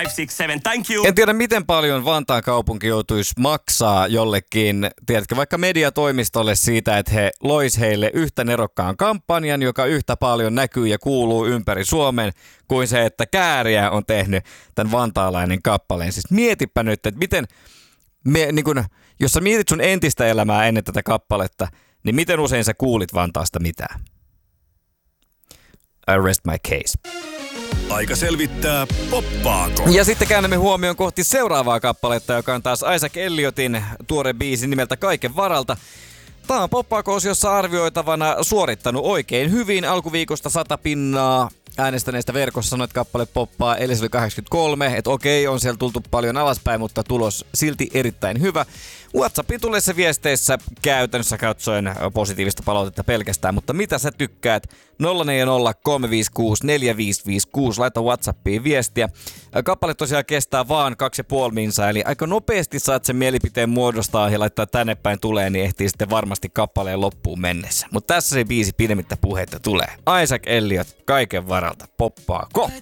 567. Thank you. En tiedä, miten paljon Vantaan kaupunki joutuisi maksaa jollekin, tiedätkö, vaikka mediatoimistolle siitä, että he lois heille yhtä nerokkaan kampanjan, joka yhtä paljon näkyy ja kuuluu ympäri Suomen, kuin se, että Kääriä on tehnyt tämän vantaalainen kappaleen. Siis mietipä nyt, että miten, niin kun, jos sä mietit sun entistä elämää ennen tätä kappaletta, niin miten usein sä kuulit Vantaasta mitään? I rest my case. Aika selvittää, poppaako. Ja sitten käännämme huomioon kohti seuraavaa kappaletta, joka on taas Isaac Elliotin tuore biisi nimeltä Kaiken varalta. Tämä on poppaako-osiossa arvioitavana suorittanut oikein hyvin. Alkuviikosta 100 pinnaa äänestäneistä verkossa sanoi, että kappale poppaa, eli se oli 83. Että okei, on siellä tultu paljon alaspäin, mutta tulos silti erittäin hyvä. WhatsAppin tulleissa viesteissä käytännössä katsoen positiivista palautetta pelkästään, mutta mitä sä tykkäät? 040 356 4556, laita WhatsAppiin viestiä. Kappale tosiaan kestää vaan 2,5 minsaa, eli aika nopeasti saat sen mielipiteen muodostaa ja laittaa tänne päin tulee, niin ehtii sitten varmasti kappaleen loppuun mennessä. Mutta tässä se biisi pidemmittä puheita tulee. Isaac Elliot, Kaiken varalta, poppaako?